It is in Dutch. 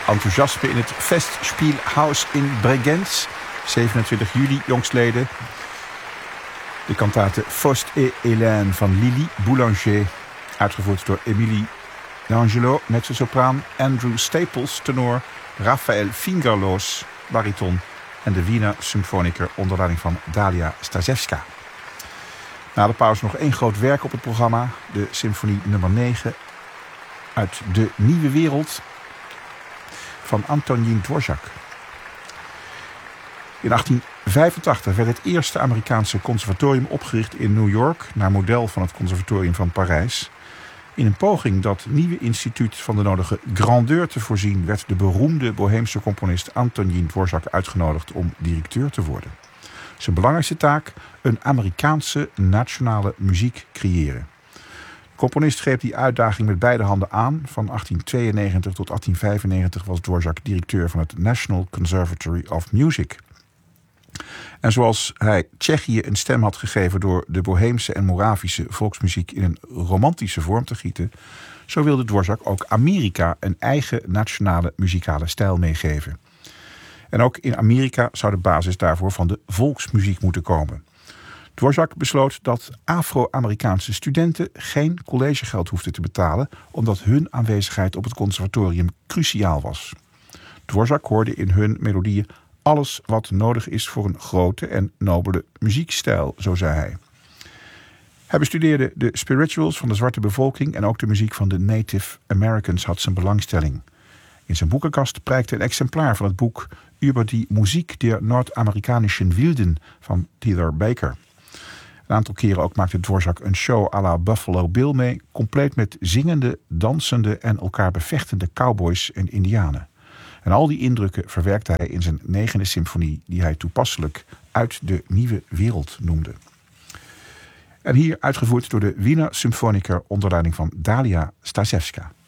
enthousiasme in het Festspielhaus in Bregenz. 27 juli jongstleden. De kantate Faust et Hélène van Lily Boulanger. Uitgevoerd door Emilie D'Angelo, mezzosopraan. Andrew Staples, tenor. Raphaël Fingerloos, bariton. En de Wiener Symphoniker onder leiding van Dalia Stasevska. Na de pauze nog één groot werk op het programma. De symfonie nummer 9 uit De Nieuwe Wereld van Antonín Dvořák. In 1885 werd het eerste Amerikaanse conservatorium opgericht in New York, naar model van het conservatorium van Parijs. In een poging dat nieuwe instituut van de nodige grandeur te voorzien, werd de beroemde Boheemse componist Antonín Dvořák uitgenodigd om directeur te worden. Zijn belangrijkste taak: een Amerikaanse nationale muziek creëren. De componist greep die uitdaging met beide handen aan. Van 1892 tot 1895 was Dvořák directeur van het National Conservatory of Music. En zoals hij Tsjechië een stem had gegeven door de Boheemse en Moravische volksmuziek in een romantische vorm te gieten, zo wilde Dvořák ook Amerika een eigen nationale muzikale stijl meegeven. En ook in Amerika zou de basis daarvoor van de volksmuziek moeten komen. Dvořák besloot dat Afro-Amerikaanse studenten geen collegegeld hoefden te betalen, omdat hun aanwezigheid op het conservatorium cruciaal was. Dvořák hoorde in hun melodieën alles wat nodig is voor een grote en nobele muziekstijl, zo zei hij. Hij bestudeerde de spirituals van de zwarte bevolking en ook de muziek van de Native Americans had zijn belangstelling. In zijn boekenkast prijkte een exemplaar van het boek Über die Musik der Nordamerikanischen Wilden van Theodore Baker. Een aantal keren ook maakte Dvořák een show à la Buffalo Bill mee, compleet met zingende, dansende en elkaar bevechtende cowboys en indianen. En al die indrukken verwerkte hij in zijn 9e symfonie, die hij toepasselijk Uit de Nieuwe Wereld noemde. En hier uitgevoerd door de Wiener Symphoniker onder leiding van Dalia Stasevska.